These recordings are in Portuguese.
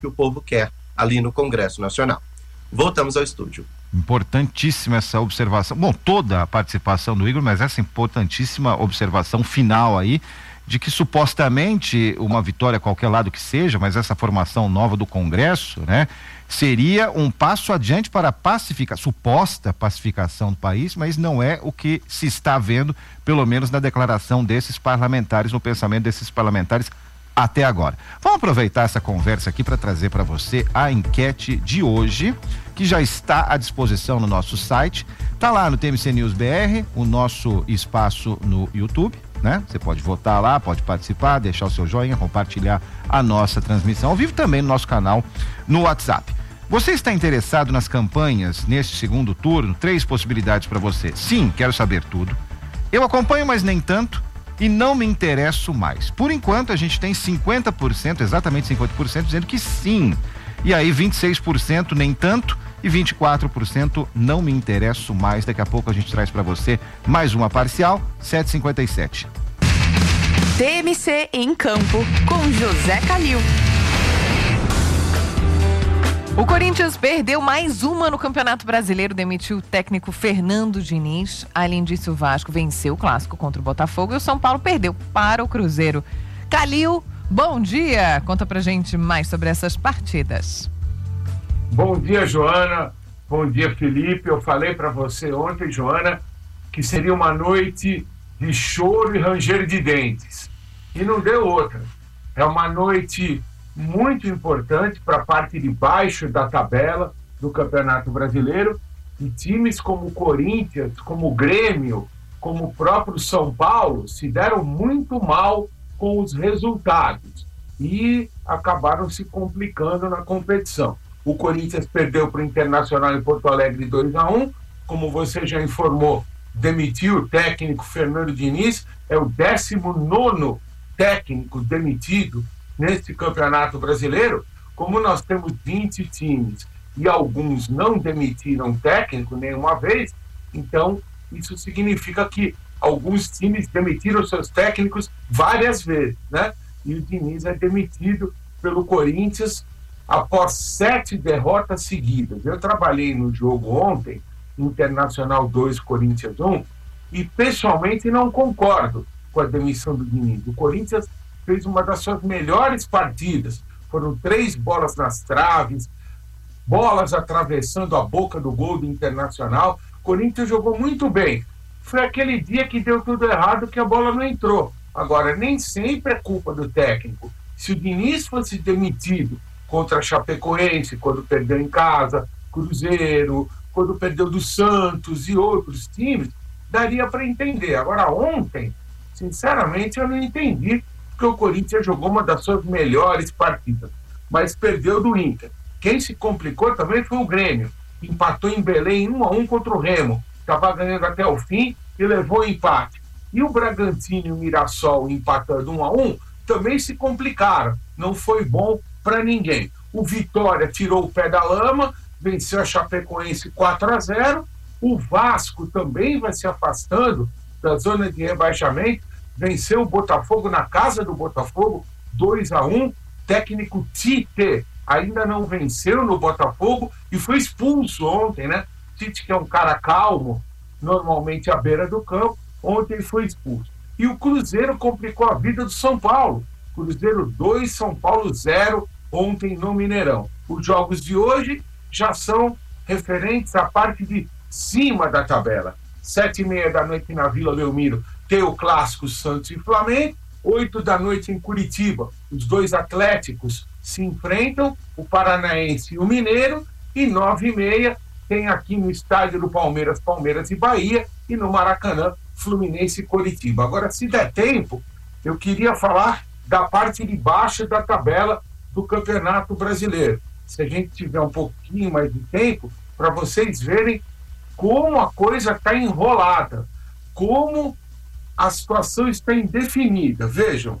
que o povo quer ali no Congresso Nacional. Voltamos ao estúdio. Importantíssima essa observação. Bom, toda a participação do Igor, mas essa importantíssima observação final aí, de que supostamente uma vitória, qualquer lado que seja, mas essa formação nova do Congresso, né, seria um passo adiante para a suposta pacificação do país, mas não é o que se está vendo, pelo menos na declaração desses parlamentares, no pensamento desses parlamentares até agora. Vamos aproveitar essa conversa aqui para trazer para você a enquete de hoje, que já está à disposição no nosso site. Tá lá no TMC News BR, o nosso espaço no YouTube, né? Você pode votar lá, pode participar, deixar o seu joinha, compartilhar a nossa transmissão ao vivo, também no nosso canal no WhatsApp. Você está interessado nas campanhas neste segundo turno? 3 possibilidades para você. Sim, quero saber tudo. Eu acompanho, mas nem tanto. E não me interesso mais. Por enquanto, a gente tem 50%, exatamente 50%, dizendo que sim. E aí, 26% nem tanto e 24% não me interesso mais. Daqui a pouco a gente traz para você mais uma parcial, 7h57. TMC em campo, com José Calil. O Corinthians perdeu mais uma no Campeonato Brasileiro, demitiu o técnico Fernando Diniz. Além disso, o Vasco venceu o clássico contra o Botafogo e o São Paulo perdeu para o Cruzeiro. Calil, bom dia! Conta pra gente mais sobre essas partidas. Bom dia, Joana. Bom dia, Felipe. Eu falei para você ontem, Joana, que seria uma noite de choro e ranger de dentes. E não deu outra. É uma noite muito importante para a parte de baixo da tabela do Campeonato Brasileiro, e times como o Corinthians, como o Grêmio, como o próprio São Paulo se deram muito mal com os resultados e acabaram se complicando na competição. O Corinthians perdeu para o Internacional em Porto Alegre 2-1, como você já informou, demitiu o técnico Fernando Diniz, é o 19º técnico demitido neste Campeonato Brasileiro. Como nós temos 20 times e alguns não demitiram técnico nenhuma vez, então isso significa que alguns times demitiram seus técnicos várias vezes, né? E o Diniz é demitido pelo Corinthians após 7 derrotas seguidas. Eu trabalhei no jogo ontem, Internacional 2, Corinthians 1, e pessoalmente não concordo com a demissão do Diniz. O Corinthians fez uma das suas melhores partidas. Foram 3 bolas nas traves, bolas atravessando a boca do gol do Internacional. O Corinthians jogou muito bem. Foi aquele dia que deu tudo errado, que a bola não entrou. Agora, nem sempre é culpa do técnico. Se o Diniz fosse demitido contra a Chapecoense, quando perdeu em casa, Cruzeiro, quando perdeu do Santos e outros times, daria para entender. Agora, ontem, sinceramente, eu não entendi, porque o Corinthians jogou uma das suas melhores partidas, mas perdeu do Inter. Quem se complicou também foi o Grêmio, que empatou em Belém 1-1 contra o Remo, estava ganhando até o fim e levou o empate. E o Bragantino e o Mirassol empatando 1-1 também se complicaram, não foi bom para ninguém. O Vitória tirou o pé da lama, venceu a Chapecoense 4-0, o Vasco também vai se afastando da zona de rebaixamento, venceu o Botafogo na casa do Botafogo 2-1, técnico Tite ainda não venceu no Botafogo e foi expulso ontem, né? Tite, que é um cara calmo, normalmente à beira do campo, ontem foi expulso. E o Cruzeiro complicou a vida do São Paulo. Cruzeiro 2, São Paulo 0, ontem no Mineirão. Os jogos de hoje já são referentes à parte de cima da tabela. 7h30 da noite na Vila Belmiro tem o clássico Santos e Flamengo. 8 da noite em Curitiba, os 2 Atléticos se enfrentam, o Paranaense e o Mineiro. E 9h30 tem aqui no estádio do Palmeiras, Palmeiras e Bahia, e no Maracanã, Fluminense e Coritiba. Agora, se der tempo, eu queria falar da parte de baixo da tabela do Campeonato Brasileiro. Se a gente tiver um pouquinho mais de tempo, para vocês verem como a coisa está enrolada, como a situação está indefinida. Vejam,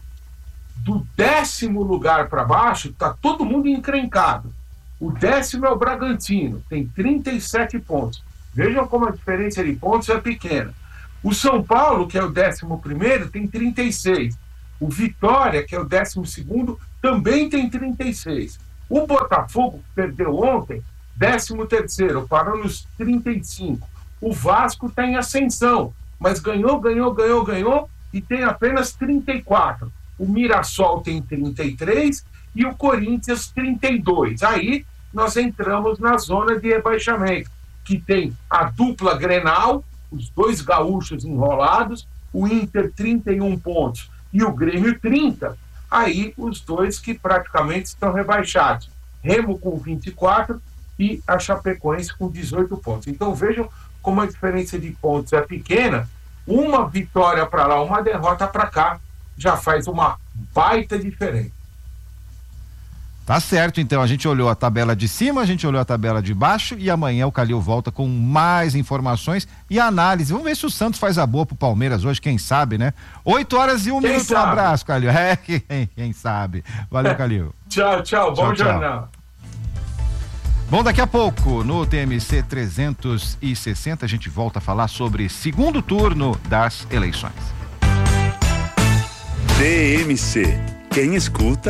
do 10º lugar para baixo está todo mundo encrencado. O 10º é o Bragantino, tem 37 pontos. Vejam como a diferença de pontos é pequena. O São Paulo, que é o 11º, tem 36. O Vitória, que é o 12º, também tem 36. O Botafogo perdeu ontem, 13º, parou nos 35. O Vasco está em ascensão, mas ganhou e tem apenas 34. O Mirassol tem 33 e o Corinthians 32. Aí nós entramos na zona de rebaixamento, que tem a dupla Grenal, os dois gaúchos enrolados, o Inter 31 pontos e o Grêmio 30. Aí os dois que praticamente estão rebaixados. Remo com 24 e a Chapecoense com 18 pontos. Então vejam como a diferença de pontos é pequena. Uma vitória para lá, uma derrota para cá, já faz uma baita diferença. Tá certo, então. A gente olhou a tabela de cima, a gente olhou a tabela de baixo e amanhã o Calil volta com mais informações e análise. Vamos ver se o Santos faz a boa pro Palmeiras hoje, quem sabe, né? 8h01. Um abraço, Calil. Quem sabe. Valeu, Calil. Tchau. Bom jornal. Bom, daqui a pouco, no TMC 360, a gente volta a falar sobre segundo turno das eleições. TMC. Quem escuta